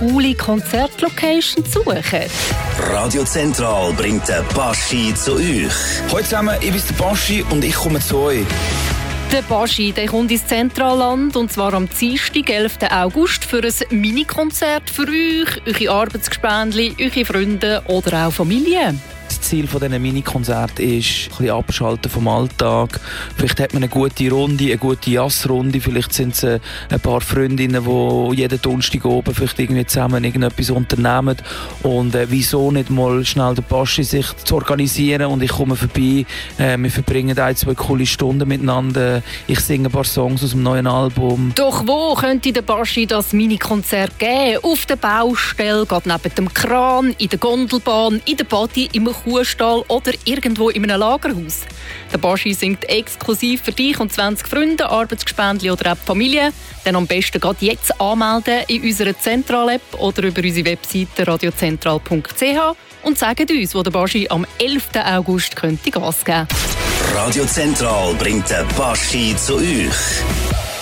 coole Konzertlocation zu suchen? Radio Zentral bringt den Baschi zu euch. Hallo zusammen, ich bin der Baschi und ich komme zu euch. Der Baschi kommt ins Zentralland, und zwar am Dienstag, 11. August, für ein Mini-Konzert für euch, eure Arbeitsgespendli, eure Freunde oder auch Familie. Das Ziel dieser Mini-Konzerte ist, ein bisschen abschalten vom Alltag. Vielleicht hat man eine gute Runde, eine gute Jassrunde. Vielleicht sind es ein paar Freundinnen, die jeden Donnerstag oben vielleicht irgendwie zusammen irgendetwas unternehmen. Und wieso nicht mal schnell den Baschi sich zu organisieren und ich komme vorbei. Wir verbringen 1-2 coole Stunden miteinander. Ich singe ein paar Songs aus dem neuen Album. Doch wo könnte der Baschi das Mini-Konzert geben? Auf der Baustelle, gerade neben dem Kran, in der Gondelbahn, in der Body, im Kuhstall oder irgendwo in einem Lagerhaus. Der Baschi singt exklusiv für dich und 20 Freunde, Arbeitsgespendli oder auch die Familie. Dann am besten gerade jetzt anmelden in unserer Zentral-App oder über unsere Webseite radiozentral.ch und sagt uns, wo der Baschi am 11. August könnte Gas geben. Radio Zentral bringt den Baschi zu euch.